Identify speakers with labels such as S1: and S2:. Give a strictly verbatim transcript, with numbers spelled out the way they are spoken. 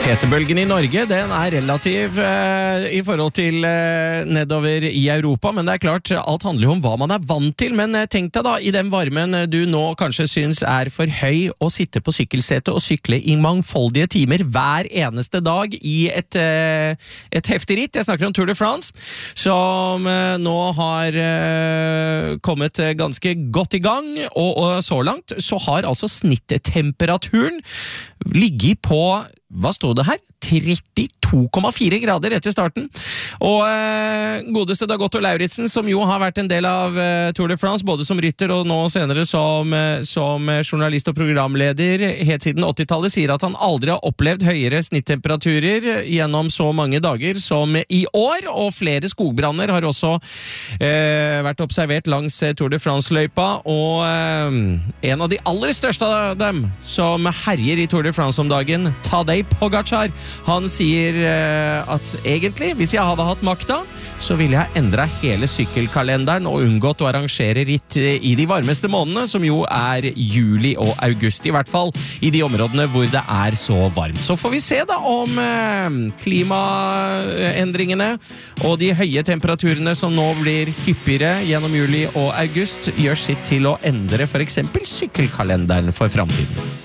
S1: Hetebølgen i Norge, den er relativ eh, i forhold til eh, nedover i Europa, men det er klart, alt handler jo om hva man er vant til, men eh, tenk deg da, i den varmen du nå kanskje syns er for høy å sitte på sykkelsetet og sykle i mangfoldige timer hver eneste dag i et, eh, et heftig ritt. Jeg snakker om Tour de France, som eh, nå har eh, kommet ganske godt i gang, og, og så langt så har altså snittemperaturen ligget på, hva stod det her? trettito komma fire grader etter starten. Og eh, godeste Dag Otto Lauritzen, som jo har vært en del av eh, Tour de France, både som rytter og nå senere som, eh, som journalist og programleder helt siden åttitallet, sier at han aldri har opplevd høyere snittemperaturer gjennom så mange dager som i år, og flere skogbranner har også eh, vært observert langs Tour de France-løypa, og eh, en av de aller største av dem som herjer i Tour de France om dagen, Tadej Pogačar, han sier uh, at egentlig, hvis jeg hadde hatt makta, så ville jeg endret hele sykkelkalenderen og unngått å arrangere ritt i de varmeste månedene, som jo er juli og august, i hvert fall i de områdene hvor det er så varmt. Så får vi se da om uh, klimaendringene og de høye temperaturene som nå blir hyppigere gjennom juli og august gjør sitt til å endre for eksempel sykkelkalenderen for fremtiden.